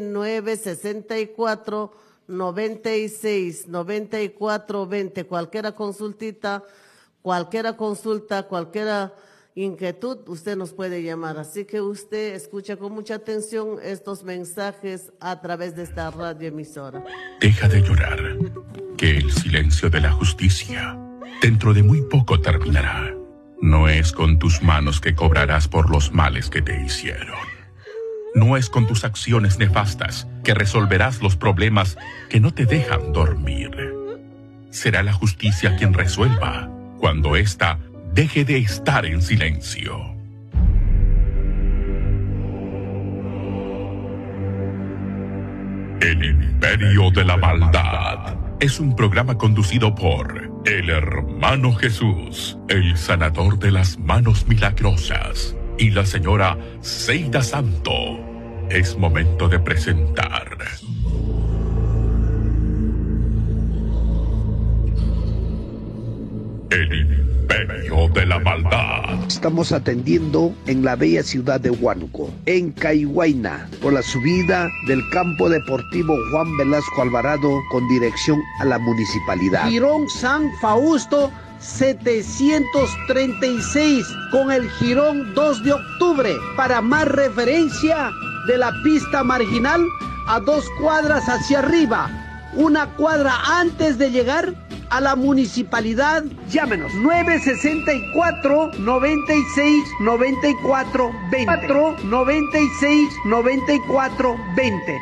964-96-94-20. Cualquier consultita, cualquier consulta, cualquier inquietud, usted nos puede llamar. Así que usted escucha con mucha atención estos mensajes a través de esta radioemisora. Deja de llorar, que el silencio de la justicia dentro de muy poco terminará. No es con tus manos que cobrarás por los males que te hicieron. No es con tus acciones nefastas que resolverás los problemas que no te dejan dormir. Será la justicia quien resuelva cuando ésta deje de estar en silencio. El Imperio de la Maldad es un programa conducido por el Hermano Jesús, el sanador de las manos milagrosas, y la señora Zeida Santo. Es momento de presentar el Imperio de la Maldad. Estamos atendiendo en la bella ciudad de Huánuco, en Caihuayna, por la subida del campo deportivo Juan Velasco Alvarado con dirección a la municipalidad. Jirón San Fausto 736 con el jirón 2 de octubre. Para más referencia, de la pista marginal a 2 cuadras hacia arriba, 1 cuadra antes de llegar a la municipalidad. Llámenos 964-96-94-20 96-94-20.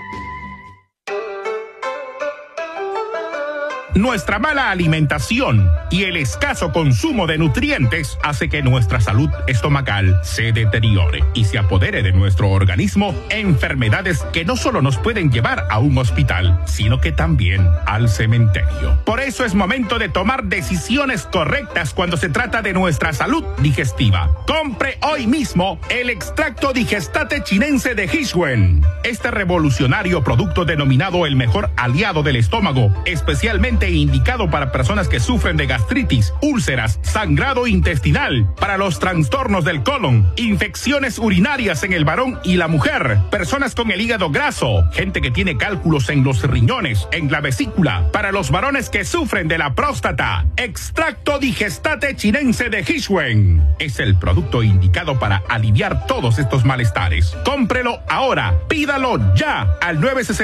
Nuestra mala alimentación y el escaso consumo de nutrientes hace que nuestra salud estomacal se deteriore y se apodere de nuestro organismo enfermedades que no solo nos pueden llevar a un hospital, sino que también al cementerio. Por eso es momento de tomar decisiones correctas cuando se trata de nuestra salud digestiva. Compre hoy mismo el extracto Digestate Chinense de Hishwen. Este revolucionario producto denominado el mejor aliado del estómago, especialmente indicado para personas que sufren de gastritis, úlceras, sangrado intestinal, para los trastornos del colon, infecciones urinarias en el varón y la mujer, personas con el hígado graso, gente que tiene cálculos en los riñones, en la vesícula, para los varones que sufren de la próstata. Extracto Digestate Chinense de Hishwen es el producto indicado para aliviar todos estos malestares. Cómprelo ahora, pídalo ya al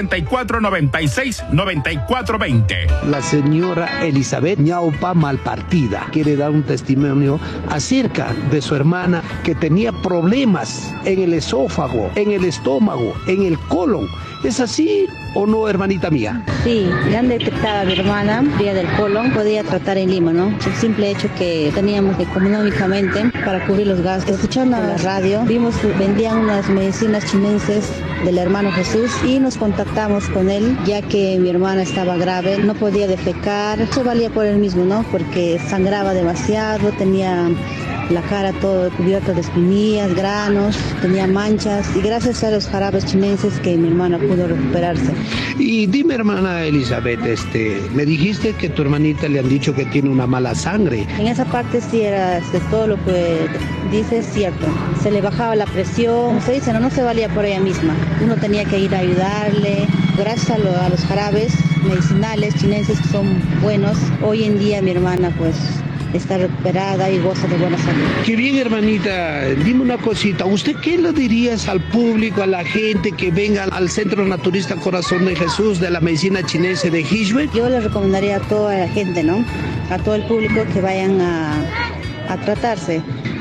964-96-94-20. La señora Elizabeth Ñaupa Malpartida quiere dar un testimonio acerca de su hermana que tenía problemas en el esófago, en el estómago, en el colon. ¿Es así o no, hermanita mía? Sí, le han detectado a mi hermana vía del colon, podía tratar en Lima, ¿no? El simple hecho que teníamos económicamente para cubrir los gastos. Escuchando la radio, vimos que vendían unas medicinas chinenses del Hermano Jesús y nos contactamos con él, ya que mi hermana estaba grave, no podía defecar, eso valía por él mismo, ¿no? Porque sangraba demasiado, tenía la cara todo cubierta de espinillas, granos, tenía manchas, y gracias a los jarabes chinenses que mi hermana pudo recuperarse. Y dime, hermana Elizabeth, me dijiste que tu hermanita le han dicho que tiene una mala sangre. En esa parte sí era todo lo que dice es cierto. Se le bajaba la presión, como se dice, no se valía por ella misma. Uno tenía que ir a ayudarle. Gracias a los jarabes medicinales chinenses que son buenos, hoy en día mi hermana pues está recuperada y goza de buena salud. Qué bien, hermanita. Dime una cosita. ¿Usted qué le dirías al público, a la gente que venga al Centro Naturista Corazón de Jesús de la Medicina Chinense de Hishwen? Yo le recomendaría a toda la gente, ¿no? A todo el público que vayan a tratarse.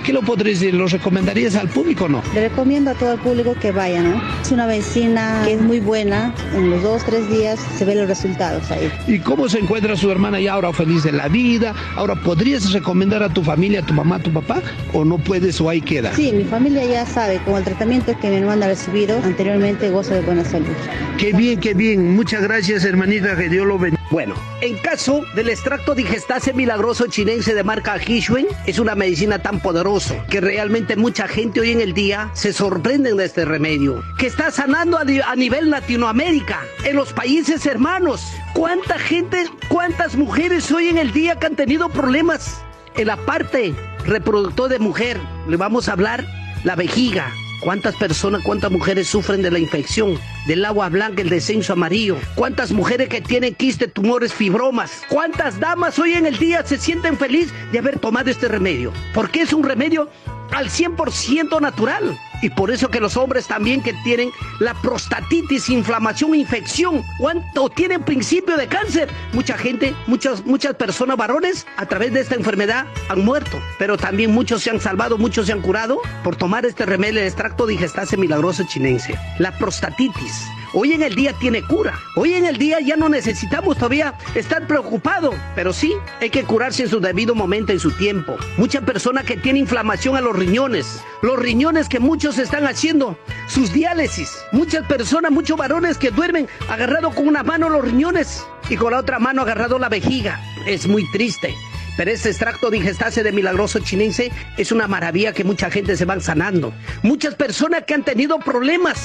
¿Qué lo podrías decir? ¿Lo recomendarías al público o no? Le recomiendo a todo el público que vaya, ¿no? Es una medicina que es muy buena. En los 2-3 días se ven los resultados ahí. ¿Y cómo se encuentra su hermana ya ahora feliz de la vida? Ahora, ¿podrías recomendar a tu familia, a tu mamá, a tu papá? ¿O no puedes o ahí queda? Sí, mi familia ya sabe, con el tratamiento que mi hermana ha recibido anteriormente, goza de buena salud. Qué bien, qué bien. Muchas gracias, hermanita, que Dios lo bendiga. Bueno, en caso del extracto digestase milagroso chinense de marca Hishuen, es una medicina tan poderosa que realmente mucha gente hoy en el día se sorprende de este remedio, que está sanando a nivel Latinoamérica, en los países hermanos. ¿Cuánta gente, cuántas mujeres hoy en el día que han tenido problemas en la parte reproductora de mujer? Le vamos a hablar la vejiga. ¿Cuántas personas, cuántas mujeres sufren de la infección, del agua blanca, el descenso amarillo? ¿Cuántas mujeres que tienen quiste, tumores, fibromas? ¿Cuántas damas hoy en el día se sienten felices de haber tomado este remedio? Porque es un remedio al 100% natural. Y por eso que los hombres también que tienen la prostatitis, inflamación, infección, o tienen principio de cáncer, mucha gente, muchas personas varones a través de esta enfermedad han muerto, pero también muchos se han salvado, muchos se han curado por tomar este remedio, el extracto digestase milagroso chinense. La prostatitis hoy en el día tiene cura. Hoy en el día ya no necesitamos todavía estar preocupados, pero sí hay que curarse en su debido momento, en su tiempo. Mucha persona que tiene inflamación a los riñones que muchos están haciendo sus diálisis. Muchas personas, muchos varones que duermen agarrado con una mano los riñones y con la otra mano agarrado la vejiga. Es muy triste. Pero este extracto digestase de milagroso chinense es una maravilla que mucha gente se van sanando. Muchas personas que han tenido problemas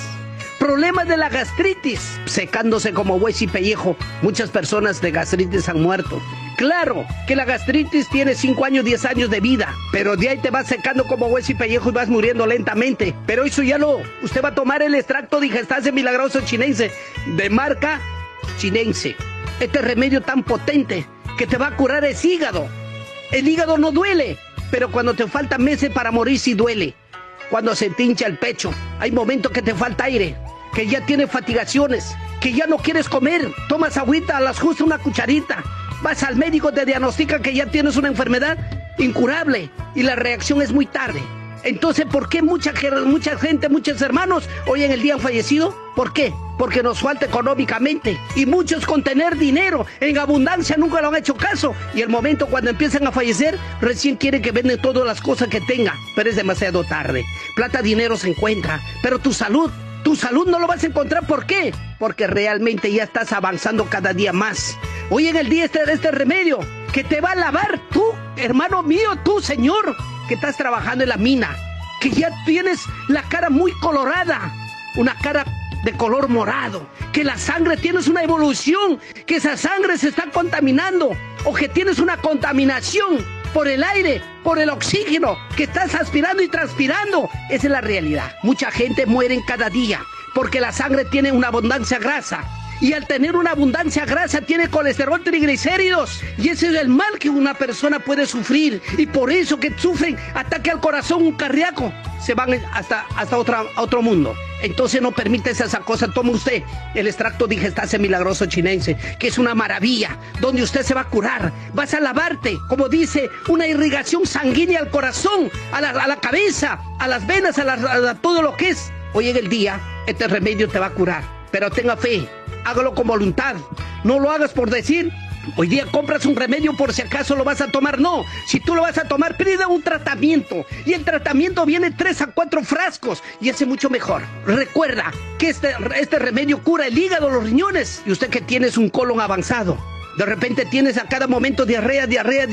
de la gastritis, secándose como hueso y pellejo. Muchas personas de gastritis han muerto. Claro que la gastritis tiene 5 años, 10 años de vida, pero de ahí te vas secando como hueso y pellejo y vas muriendo lentamente. Pero eso ya no. Usted va a tomar el extracto digestase milagroso chinense de marca chinense. Este remedio tan potente que te va a curar el hígado. El hígado no duele, pero cuando te faltan meses para morir sí duele. Cuando se te hincha el pecho, hay momentos que te falta aire, que ya tienes fatigaciones, que ya no quieres comer, tomas agüita, a las justas una cucharita, vas al médico, te diagnostica que ya tienes una enfermedad incurable y la reacción es muy tarde. Entonces, ¿por qué mucha gente, muchos hermanos hoy en el día han fallecido? ¿Por qué? Porque nos falta económicamente. Y muchos con tener dinero en abundancia nunca lo han hecho caso. Y el momento cuando empiezan a fallecer, recién quieren que venden todas las cosas que tengan. Pero es demasiado tarde. Plata, dinero se encuentra. Pero tu salud no lo vas a encontrar. ¿Por qué? Porque realmente ya estás avanzando cada día más. Hoy en el día este remedio que te va a lavar tú, hermano mío, tú, señor, que estás trabajando en la mina, que ya tienes la cara muy colorada, una cara de color morado, que la sangre tienes una evolución, que esa sangre se está contaminando, o que tienes una contaminación por el aire, por el oxígeno, que estás aspirando y transpirando. Esa es la realidad. Mucha gente muere cada día, porque la sangre tiene una abundancia grasa. Y al tener una abundancia grasa tiene colesterol, triglicéridos. Y ese es el mal que una persona puede sufrir. Y por eso que sufren ataque al corazón, un cardíaco, se van hasta otro mundo. Entonces no permites esa cosa. Toma usted el extracto digestase milagroso chinense, que es una maravilla, donde usted se va a curar. Vas a lavarte, como dice, una irrigación sanguínea al corazón, a la cabeza, a las venas, a todo lo que es. Hoy en el día, este remedio te va a curar. Pero tenga fe. Hágalo con voluntad, no lo hagas por decir. Hoy día compras un remedio por si acaso lo vas a tomar. No, si tú lo vas a tomar, pide un tratamiento. Y el tratamiento viene 3 a 4 frascos y ese mucho mejor. Recuerda que este remedio cura el hígado, los riñones. Y usted que tienes un colon avanzado, de repente tienes a cada momento diarrea,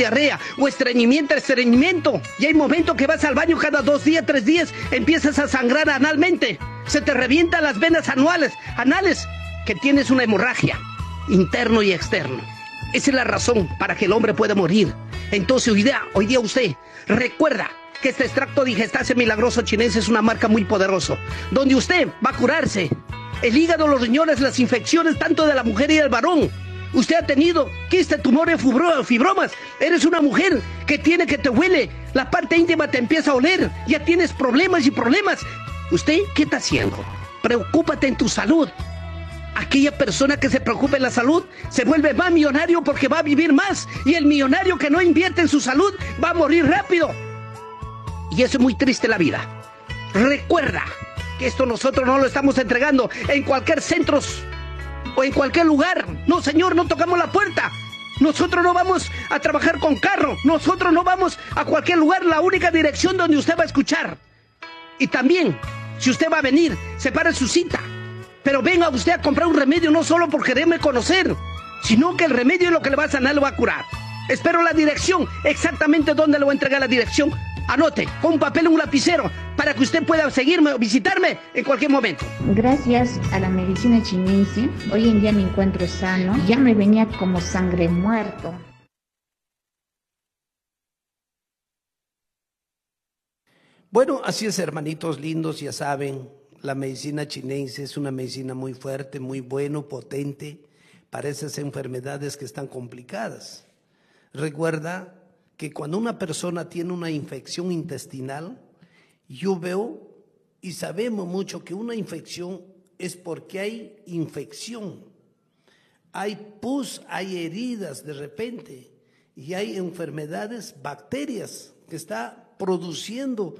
o estreñimiento. Y hay momentos que vas al baño cada 2 días, 3 días, empiezas a sangrar analmente. Se te revientan las venas anales, que tienes una hemorragia, interno y externo. Esa es la razón para que el hombre pueda morir. Entonces hoy día usted recuerda que este extracto digestase milagroso chinense es una marca muy poderosa, donde usted va a curarse el hígado, los riñones, las infecciones tanto de la mujer y del varón. Usted ha tenido quiste, tumores, fibromas. Eres una mujer que te huele, la parte íntima te empieza a oler. Ya tienes problemas y problemas. ¿Usted qué está haciendo? Preocúpate en tu salud. Aquella persona que se preocupa en la salud se vuelve más millonario porque va a vivir más. Y el millonario que no invierte en su salud va a morir rápido. Y eso es muy triste en la vida. Recuerda que esto nosotros no lo estamos entregando en cualquier centro o en cualquier lugar. No, señor, no tocamos la puerta. Nosotros no vamos a trabajar con carro. Nosotros no vamos a cualquier lugar. La única dirección donde usted va a escuchar. Y también, si usted va a venir, separe su cita. Pero venga usted a comprar un remedio, no solo por quererme conocer, sino que el remedio es lo que le va a sanar, le va a curar. Espero la dirección, exactamente dónde le voy a entregar la dirección. Anote, con un papel y un lapicero, para que usted pueda seguirme o visitarme en cualquier momento. Gracias a la medicina chinense, hoy en día me encuentro sano. Ya me venía como sangre muerto. Bueno, así es, hermanitos lindos, ya saben, la medicina chinense es una medicina muy fuerte, muy bueno, potente para esas enfermedades que están complicadas. Recuerda que cuando una persona tiene una infección intestinal, yo veo y sabemos mucho que una infección es porque hay infección, hay pus, hay heridas de repente y hay enfermedades, bacterias que está produciendo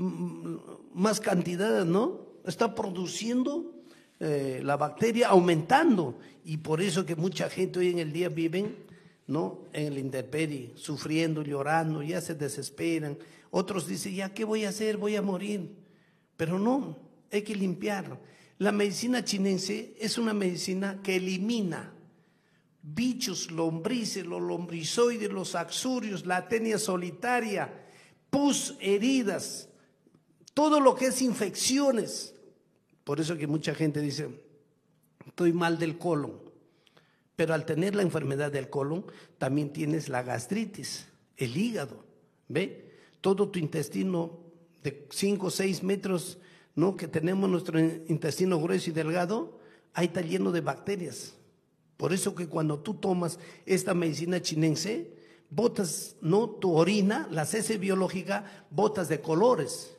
más cantidad, ¿no? Está produciendo la bacteria aumentando y por eso que mucha gente hoy en el día viven, ¿no?, en el intemperie, sufriendo, llorando, ya se desesperan. Otros dicen, ya, ¿qué voy a hacer? Voy a morir. Pero no, hay que limpiar. La medicina chinense es una medicina que elimina bichos, lombrices, los lombrizoides, los axurios, la tenia solitaria, pus, heridas, todo lo que es infecciones. Por eso que mucha gente dice, estoy mal del colon. Pero al tener la enfermedad del colon, también tienes la gastritis, el hígado, ¿ve? Todo tu intestino de 5 o 6 metros, ¿no?, que tenemos nuestro intestino grueso y delgado, ahí está lleno de bacterias. Por eso que cuando tú tomas esta medicina chinense, botas, ¿no?, tu orina, la heces biológica, botas de colores.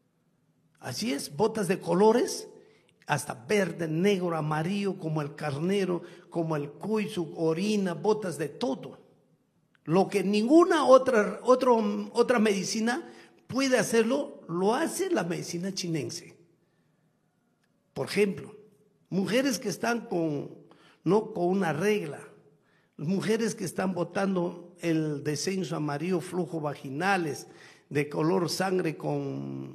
Así es, botas de colores, hasta verde, negro, amarillo, como el carnero, como el cuy, su orina, botas de todo. Lo que ninguna otra medicina puede hacerlo, lo hace la medicina chinense. Por ejemplo, mujeres que están con una regla, mujeres que están botando el descenso amarillo, flujo vaginales, de color sangre con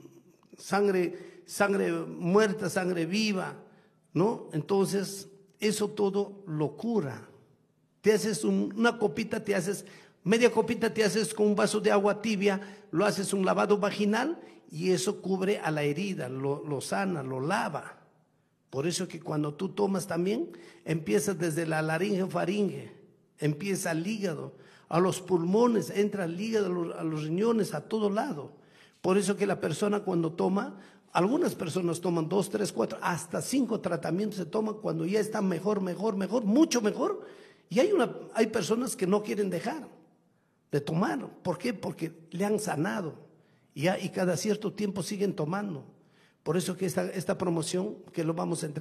sangre muerta, sangre viva, ¿no? Entonces, eso todo lo cura. Te haces una copita, media copita, te haces con un vaso de agua tibia, lo haces un lavado vaginal y eso cubre a la herida, lo sana, lo lava. Por eso que cuando tú tomas también, empiezas desde la laringe, faringe, empieza al hígado, a los pulmones, entra al hígado, a los riñones, a todo lado. Por eso que la persona cuando toma, algunas personas toman 2, 3, 4, hasta 5 tratamientos se toman cuando ya está mejor, mucho mejor. Y hay personas que no quieren dejar de tomar. ¿Por qué? Porque le han sanado y cada cierto tiempo siguen tomando. Por eso que esta promoción que lo vamos a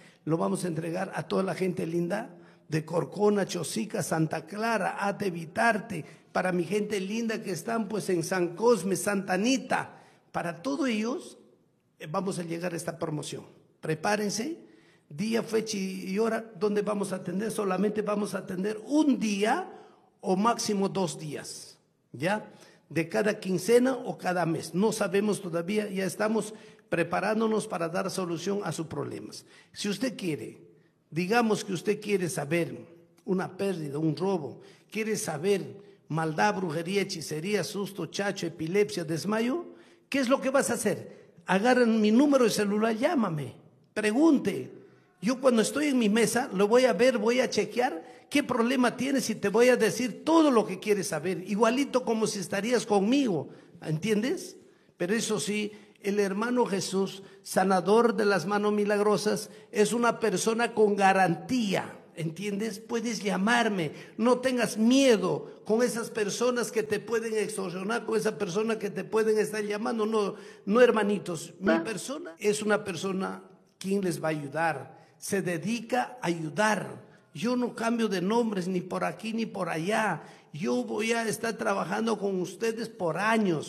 entregar a toda la gente linda de Corcona, Chosica, Santa Clara, Ate, Vitarte, para mi gente linda que están pues en San Cosme, Santa Anita, para todos ellos vamos a llegar a esta promoción. Prepárense, día, fecha y hora, donde vamos a atender, solamente vamos a atender un día o máximo 2 días, ¿ya? De cada quincena o cada mes, no sabemos todavía, ya estamos preparándonos para dar solución a sus problemas. Si usted quiere, digamos que usted quiere saber una pérdida, un robo, quiere saber maldad, brujería, hechicería, susto, chacho, epilepsia, desmayo, ¿qué es lo que vas a hacer? Agarren mi número de celular, llámame, pregunte. Yo cuando estoy en mi mesa lo voy a ver, voy a chequear qué problema tienes y te voy a decir todo lo que quieres saber, igualito como si estarías conmigo, ¿entiendes? Pero eso sí, el hermano Jesús, sanador de las manos milagrosas, es una persona con garantía, ¿entiendes? Puedes llamarme, no tengas miedo con esas personas que te pueden extorsionar, con esas personas que te pueden estar llamando. No, hermanitos, mi persona es una persona quien les va a ayudar, se dedica a ayudar. Yo no cambio de nombres ni por aquí ni por allá, yo voy a estar trabajando con ustedes por años.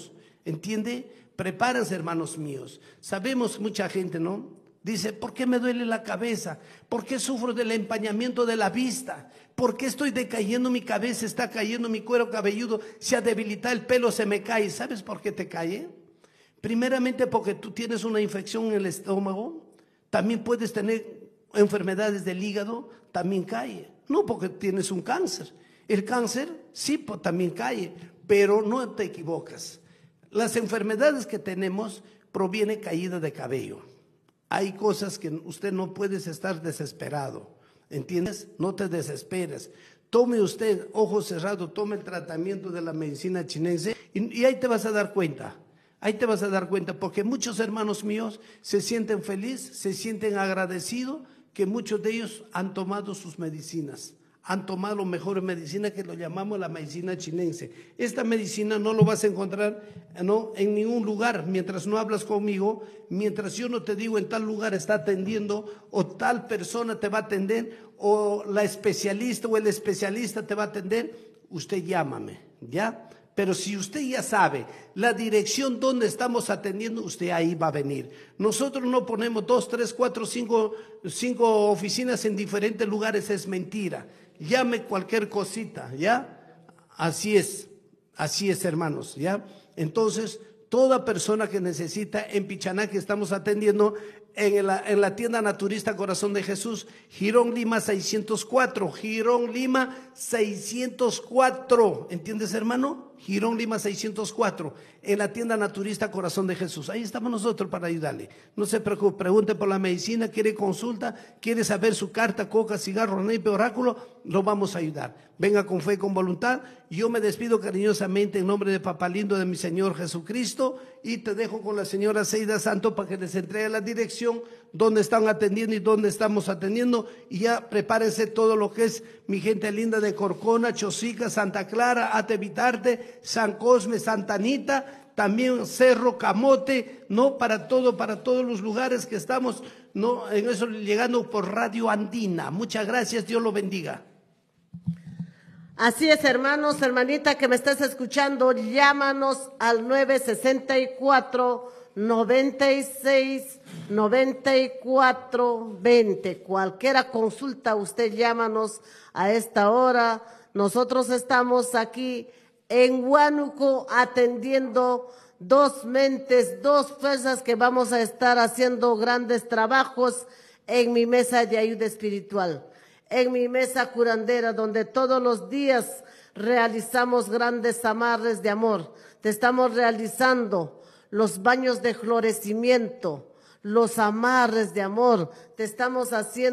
¿entiende? Prepárense, hermanos míos. Sabemos mucha gente, ¿no? Dice, ¿por qué me duele la cabeza? ¿Por qué sufro del empañamiento de la vista? ¿Por qué estoy decayendo mi cabeza? Está cayendo mi cuero cabelludo, se ha debilitado el pelo, se me cae. ¿Sabes por qué te cae? Primeramente porque tú tienes una infección en el estómago. También puedes tener enfermedades del hígado, también cae. No porque tienes un cáncer. El cáncer sí también cae, pero no te equivocas. Las enfermedades que tenemos provienen caída de cabello. Hay cosas que usted no puede estar desesperado, ¿entiendes? No te desesperes. Tome usted, ojo cerrado, tome el tratamiento de la medicina chinense y ahí te vas a dar cuenta. Ahí te vas a dar cuenta, porque muchos hermanos míos se sienten felices, se sienten agradecidos que muchos de ellos han tomado sus medicinas. Han tomado mejor medicina, que lo llamamos la medicina chinense. Esta medicina no lo vas a encontrar, ¿no?, en ningún lugar mientras no hablas conmigo, mientras yo no te digo en tal lugar está atendiendo, o tal persona te va a atender, o la especialista o el especialista te va a atender. Usted llámame, ¿ya? Pero si usted ya sabe la dirección donde estamos atendiendo, usted ahí va a venir. Nosotros no ponemos 2, 3, 4, 5 oficinas en diferentes lugares, es mentira. Llame cualquier cosita, ¿ya? Así es, hermanos, ¿ya? Entonces, toda persona que necesita, en Pichanaque estamos atendiendo en la tienda naturista Corazón de Jesús, Girón Lima 604, Girón Lima 604, ¿entiendes, hermano? Girón Lima 604, en la tienda naturista Corazón de Jesús. Ahí estamos nosotros para ayudarle. No se preocupe, pregunte por la medicina, quiere consulta, quiere saber su carta, coca, cigarro, neipe, oráculo, lo vamos a ayudar. Venga con fe y con voluntad. Yo me despido cariñosamente en nombre de Papá Lindo, de mi Señor Jesucristo, y te dejo con la señora Seida Santo para que les entregue la dirección donde están atendiendo y donde estamos atendiendo, y ya prepárense todo lo que es mi gente linda de Corcona, Chosica, Santa Clara, Atevitarte, San Cosme, Santa Anita, también Cerro, Camote, ¿no? Para todos los lugares que estamos, ¿no? En eso, llegando por Radio Andina. Muchas gracias, Dios lo bendiga. Así es, hermanos, hermanita que me estás escuchando, llámanos al 964-96-94-20. Cualquiera consulta, usted llámanos a esta hora. Nosotros estamos aquí en Huánuco atendiendo 2 mentes, 2 fuerzas que vamos a estar haciendo grandes trabajos en mi mesa de ayuda espiritual. En mi mesa curandera, donde todos los días realizamos grandes amarres de amor. Te estamos realizando los baños de florecimiento, los amarres de amor. Te estamos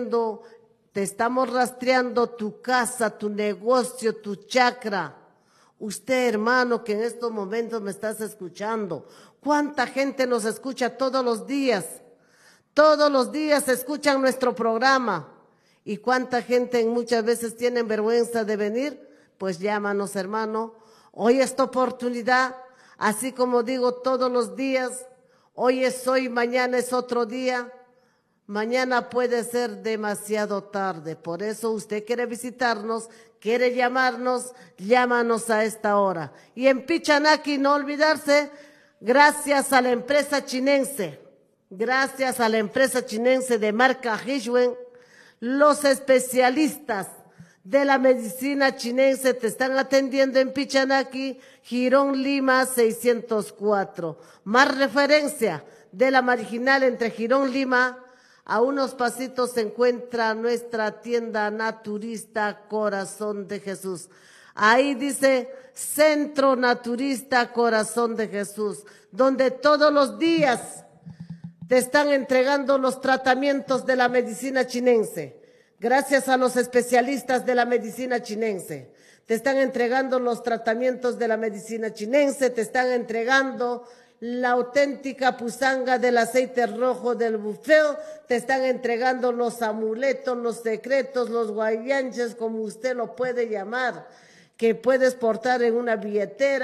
rastreando tu casa, tu negocio, tu chakra. Usted, hermano, que en estos momentos me estás escuchando, ¿cuánta gente nos escucha todos los días? Todos los días escuchan nuestro programa. ¿Y cuánta gente muchas veces tienen vergüenza de venir? Pues llámanos, hermano. Hoy es tu oportunidad, así como digo todos los días, hoy es hoy, mañana es otro día. Mañana puede ser demasiado tarde. Por eso usted quiere visitarnos, quiere llamarnos, llámanos a esta hora. Y en Pichanaki, no olvidarse, gracias a la empresa chinense de marca Hishwen, los especialistas de la medicina chinense te están atendiendo en Pichanaki, Girón Lima 604. Más referencia de la marginal entre Girón Lima, a unos pasitos se encuentra nuestra tienda naturista Corazón de Jesús. Ahí dice Centro Naturista Corazón de Jesús, donde todos los días te están entregando los tratamientos de la medicina chinense. Gracias a los especialistas de la medicina chinense. Te están entregando los tratamientos de la medicina chinense, te están entregando la auténtica pusanga del aceite rojo del bufeo, te están entregando los amuletos, los secretos, los guayanches, como usted lo puede llamar, que puedes portar en una billetera.